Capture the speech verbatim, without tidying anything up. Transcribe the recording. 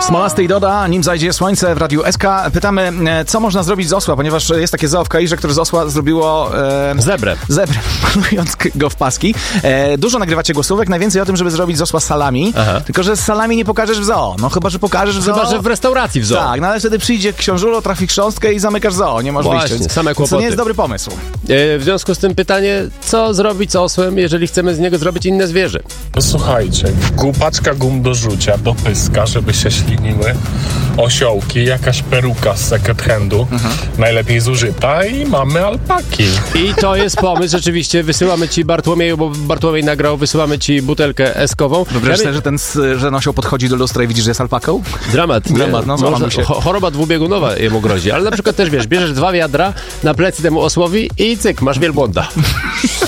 Smolasty i Doda, nim zajdzie słońce w Radiu S K. Pytamy, co można zrobić z osła, ponieważ jest takie zoo w Kairze, które z osła zrobiło... E, zebrę. Zebrę, malując go w paski. E, dużo nagrywacie głosówek, najwięcej o tym, żeby zrobić z osła salami. Aha. Tylko, że z salami nie pokażesz w zoo. No chyba, że pokażesz w zoo. Chyba, że w restauracji w zoo. Tak, no ale wtedy przyjdzie książulo, trafi chrząstkę i zamykasz zoo. Nie możesz Właśnie, wyjść. same kłopoty. To nie jest dobry pomysł. E, w związku z tym pytanie, co zrobić z osłem, jeżeli chcemy z niego zrobić inne zwierzę? No słuchajcie, gupaczka gum do rzucia, do pyska, żeby się śliniły, osiołki, jakaś peruka z second handu, mhm. najlepiej zużyta i mamy alpaki. I to jest pomysł, rzeczywiście, wysyłamy ci Bartłomieju, bo Bartłomiej nagrał, wysyłamy ci butelkę eskową. Wyobraź sobie, że ten że osioł podchodzi do lustra i widzisz, że jest alpaką? Dramat. Dramat, no Można, się. Choroba dwubiegunowa jemu grozi, ale na przykład też wiesz, bierzesz dwa wiadra na plecy temu osłowi i cyk, masz wielbłąda.